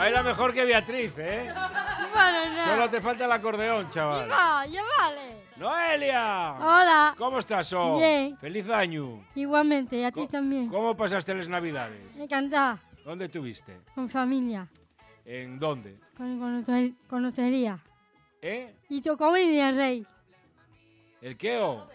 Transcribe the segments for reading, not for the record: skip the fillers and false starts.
Baila mejor que Beatriz, ¿eh? Bueno, no. Solo te falta el acordeón, chaval. Ya vale. ¡Noelia! Hola. ¿Cómo estás, oh? Bien. ¡Feliz año! Igualmente, y a ti también. ¿Cómo pasaste las Navidades? Encantada. ¿Dónde estuviste? Con familia. ¿En dónde? Con hotería. ¿Eh? Y tocó venir el rey. ¿El qué, oh?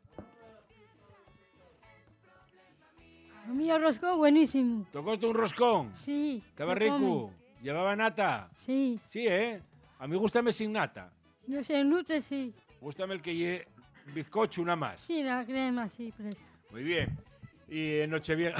A mí el roscón buenísimo. ¿Tocoste un roscón? Sí. ¿Estaba lo come. rico? ¿Llevaba nata? Sí. Sí, ¿eh? A mí gústame sin nata. Yo sé, en Lute sí. Gústame el que lleve bizcocho, una más. Sí, la crema sí, presta. Muy bien. Y en Nochevieja...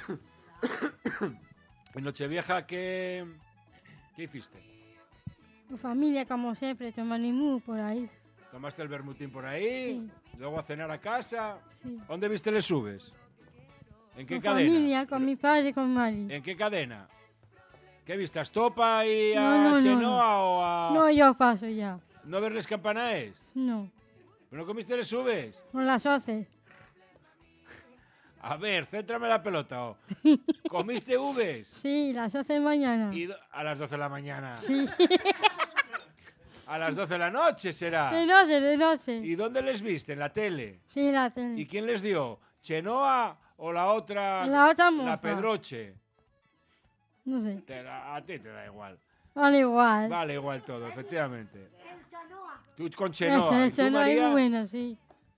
en Nochevieja, ¿qué hiciste? Tu familia, como siempre, toma limú por ahí. ¿Tomaste el bermutín por ahí? Sí. ¿Luego a cenar a casa? Sí. ¿Dónde viste les subes? ¿En qué Con cadena? familia, con mi padre y con Mari. ¿En qué cadena? ¿Qué viste? ¿A Estopa y a No, Chenoa o a...? No, yo paso ya. ¿No ver les campanaes? No. ¿No comiste les subes? Con las 11. A ver, céntrame la pelota. Oh. ¿Comiste uves? Sí, las 11 de mañana. A las 12 de la mañana. Sí. A las 12 de la noche será. De noche, de noche. ¿Y dónde les viste? ¿En la tele? Sí, la tele. ¿Y quién les dio? ¿Chenoa o la otra? La otra moza. La Pedroche. No sé. A ti te da igual. Vale igual. Vale igual todo, efectivamente. Tú con Eso, Chenoa. ¿Y el tú, Chenoa es María? muy bueno, sí.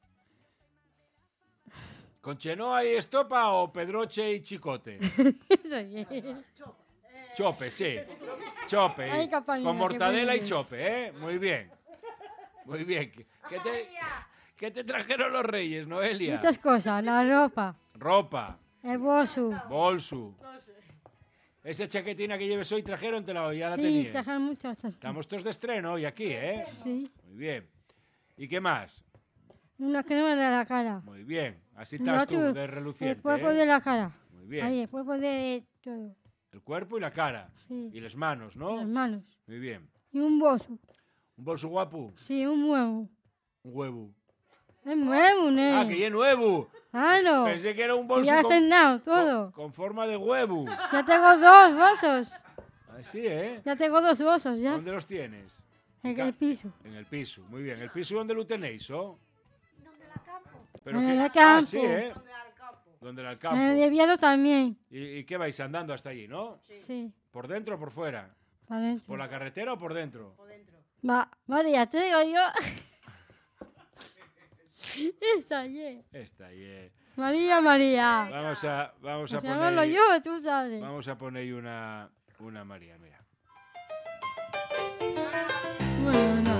¿Con Chenoa y Estopa o Pedroche y Chicote? Eso sí. Chope, sí. Chope. Ay, Capanilla, Con qué mortadela y bueno. chope, ¿eh? Muy bien. Muy bien. ¿Qué te trajeron los reyes, Noelia? Muchas cosas. La ropa, Ropa, el bolso. bolso. Esa chaquetina que lleves hoy trajeron, ya la Sí, tenías. trajeron muchas cosas. Estamos todos de estreno hoy aquí, ¿eh? Sí. Muy bien. ¿Y qué más? Una crema de la cara. Muy bien. Así El estás tú, otro, de reluciente, el cuerpo ¿eh? de la cara. Muy bien. Ahí, el cuerpo de todo. El cuerpo y la cara. Sí. Y las manos, ¿no? Las manos. Muy bien. Y un bolso. ¿Un bolso guapo? Sí, un huevo. Un huevo. Es nuevo, ¿no? ¡Ah, que ya nuevo! Claro. Pensé que era un Y bolso ya estrenado todo. con forma de huevo. Ya tengo 2 bolsos. Así, ¿eh? Ya tengo 2 bolsos, ya. ¿Dónde los tienes? En el piso. En el piso, muy bien. ¿El piso dónde lo tenéis, oh? Pero En que- el campo. Ah, sí, ¿eh? ¿Dónde era el campo? En el invierno también. ¿Y qué vais andando hasta allí, no? Sí. ¿Por dentro o por fuera? Para adentro. ¿Por la carretera o por dentro? María, te digo yo. Está bien. Está ahí. María, María. Vamos a Pues poner... llamarlo yo, tú sabes. Vamos a poner una María, mira. Bueno, no.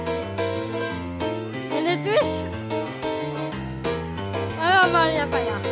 ¿El de Twitch? Ahí va María para allá.